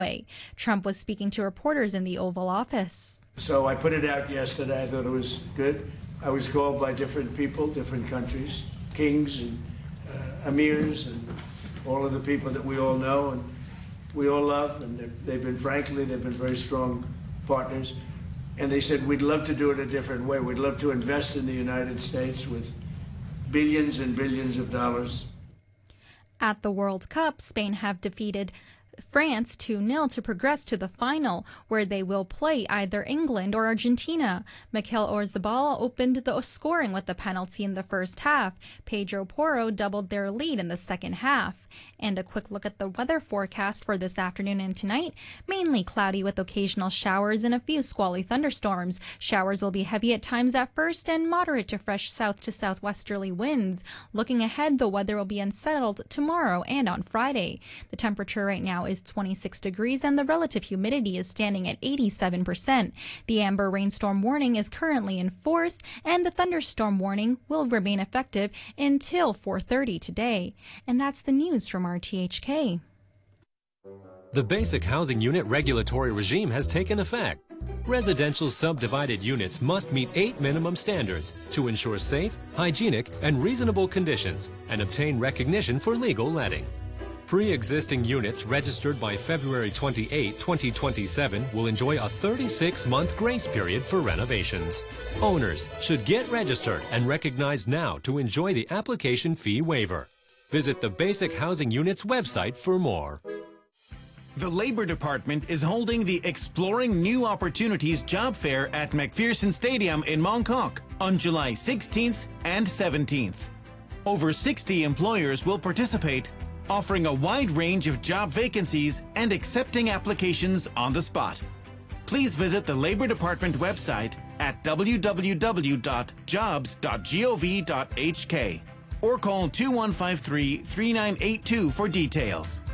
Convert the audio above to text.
Trump was speaking to reporters in the Oval Office. So I put it out yesterday. I thought it was good. I was called by different people, different countries, kings and emirs and all of the people that we all know and we all love. And they've been very strong partners. And they said, we'd love to do it a different way. We'd love to invest in the United States with billions and billions of dollars. At the World Cup, Spain have defeated France 2-0 to progress to the final, where they will play either England or Argentina. Mikel Oyarzabal opened the scoring with a penalty in the first half. Pedro Porro doubled their lead in the second half. And a quick look at the weather forecast for this afternoon and tonight. Mainly cloudy with occasional showers and a few squally thunderstorms. Showers will be heavy at times at first and moderate to fresh south to southwesterly winds. Looking ahead, the weather will be unsettled tomorrow and on Friday. The temperature right now is 26 degrees and the relative humidity is standing at 87%. The amber rainstorm warning is currently in force and the thunderstorm warning will remain effective until 4:30 today. And that's the news from RTHK. The Basic Housing Unit regulatory regime has taken effect. Residential subdivided units must meet 8 minimum standards to ensure safe, hygienic, and reasonable conditions and obtain recognition for legal letting. Pre-existing units registered by February 28, 2027 will enjoy a 36-month grace period for renovations. Owners should get registered and recognized now to enjoy the application fee waiver. Visit the Basic Housing Unit's website for more. The Labor Department is holding the Exploring New Opportunities Job Fair at McPherson Stadium in Mongkok on July 16th and 17th. Over 60 employers will participate, offering a wide range of job vacancies and accepting applications on the spot. Please visit the Labor Department website at www.jobs.gov.hk or call 2153-3982 for details.